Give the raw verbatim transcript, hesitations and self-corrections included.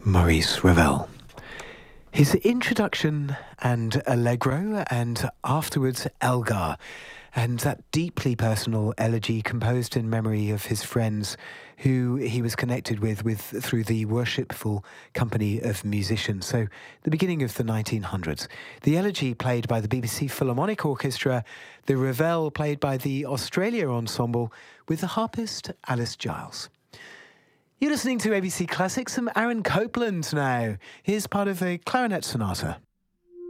Maurice Ravel. His introduction and Allegro, and afterwards Elgar, and that deeply personal elegy composed in memory of his friends who he was connected with, with through the Worshipful Company of Musicians. So the beginning of the nineteen hundreds. The elegy played by the B B C Philharmonic Orchestra, the Ravel played by the Australia Ensemble with the harpist Alice Giles. You're listening to A B C Classics. I'm Aaron Copland now. Here's part of a clarinet sonata.